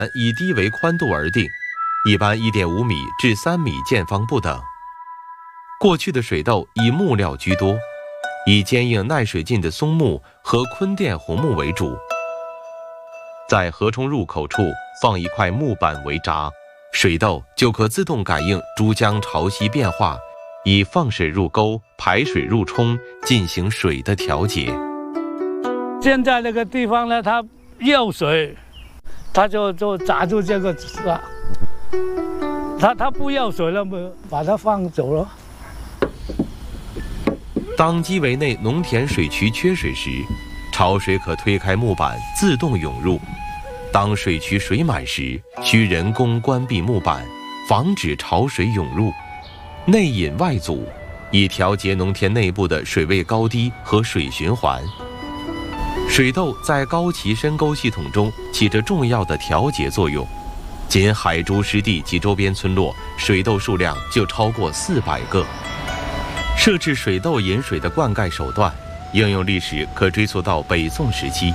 以低为宽度而定，一般1.5米至3米见方不等。过去的水痘以木料居多，以坚硬耐水劲的松木和坤甸红木为主。在河冲入口处放一块木板为闸，水痘就可自动感应珠江潮汐变化，以放水入沟、排水入冲进行水的调节。 现在那个地方呢，它要水，它就砸住这个闸。它不要水了，把它放走了。 当基围内农田水渠缺水时，潮水可推开木板自动涌入。当水渠水满时，需人工关闭木板，防止潮水涌入，内引外阻，以调节农田内部的水位高低和水循环。水痘在高崎深沟系统中起着重要的调节作用。仅海珠湿地及周边村落水痘数量就超过400个。设置水痘引水的灌溉手段，应用历史可追溯到北宋时期。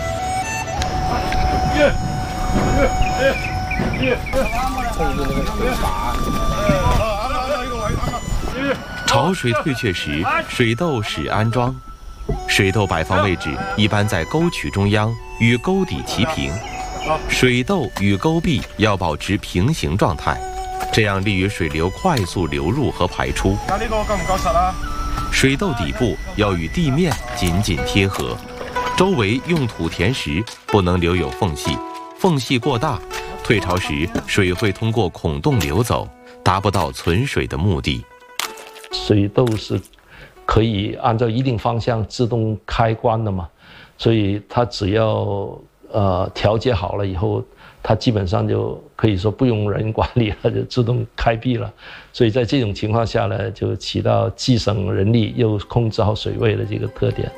潮水退却时，水痘始安装。水痘摆放位置一般在沟渠中央，与沟底齐平。水痘与沟壁要保持平行状态，这样利于水流快速流入和排出。 那呢个夠唔夠實啊？ 水痘底部要与地面紧紧贴合，周围用土填实，不能留有缝隙，缝隙过大，退潮时水会通过孔洞流走，达不到存水的目的。 水痘是可以按照一定方向自动开关的嘛，所以它只要调节好了以后，它基本上就可以说不用人管理了，就自动开闭了。所以在这种情况下呢，就起到既省人力又控制好水位的这个特点。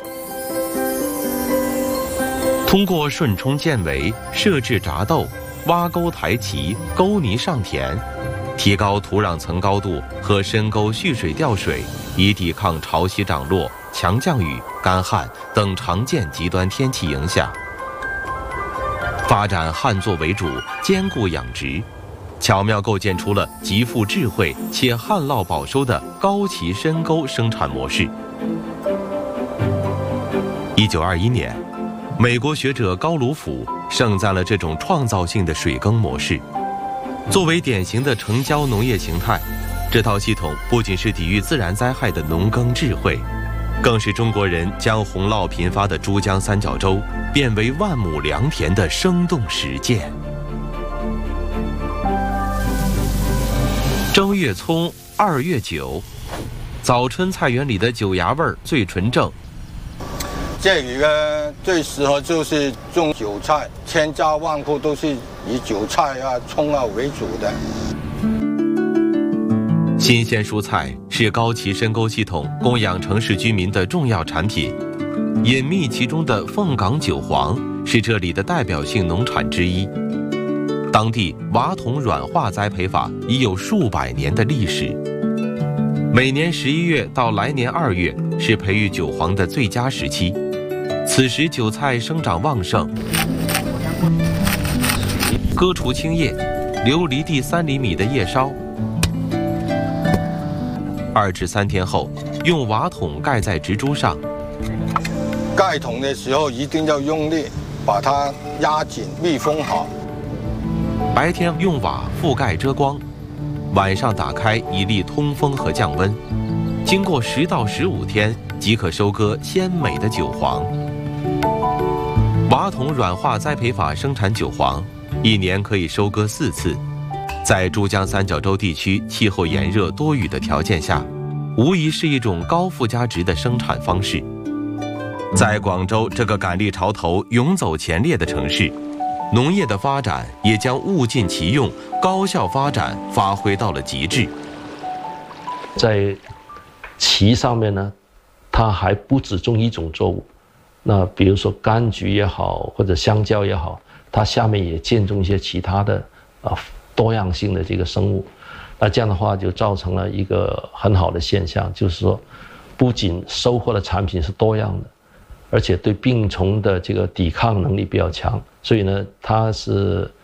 通过顺冲建围、设置闸窦、挖沟抬旗、沟泥上填，提高土壤层高度和深沟蓄水调水，以抵抗潮汐涨落、强降雨、干旱等常见极端天气影响。发展旱作为主，兼顾养殖，巧妙构建出了极富智慧且旱涝保收的高崎深沟生产模式。1921年，美国学者高卢甫盛赞了这种创造性的水耕模式。作为典型的城郊农业形态，这套系统不仅是抵御自然灾害的农耕智慧，更是中国人将洪涝频发的珠江三角洲变为万亩良田的生动实践。正月葱，2月韭，早春菜园里的韭芽味儿最纯正。 这里呢，最适合就是种韭菜，千家万户都是以韭菜啊、葱啊为主的。 新鲜蔬菜是高崎深沟系统供养城市居民的重要产品，隐秘其中的凤岗韭黄是这里的代表性农产之一。当地瓦桶软化栽培法已有数百年的历史。每年11月到来年2月是培育韭黄的最佳时期，此时韭菜生长旺盛。割除青叶，留离地3厘米的叶梢。2至3天后，用瓦桶盖在植株上。 盖桶的时候一定要用力，把它压紧，密封好。 白天用瓦覆盖遮光，晚上打开以利通风和降温。经过10到15天，即可收割鲜美的韭黄。瓦桶软化栽培法生产韭黄，1年可以收割4次。在珠江三角洲地区气候炎热多雨的条件下，无疑是一种高附加值的生产方式。在广州这个赶力潮头、勇走前列的城市，农业的发展也将物尽其用，高效发展发挥到了极致。 在旗上面呢，它还不只种一种作物，那比如说柑橘也好，或者香蕉也好，它下面也间种一些其他的多样性的这个生物。那这样的话就造成了一个很好的现象，就是说不仅收获的产品是多样的，而且对病虫的这个抵抗能力比较强， 所以呢，它是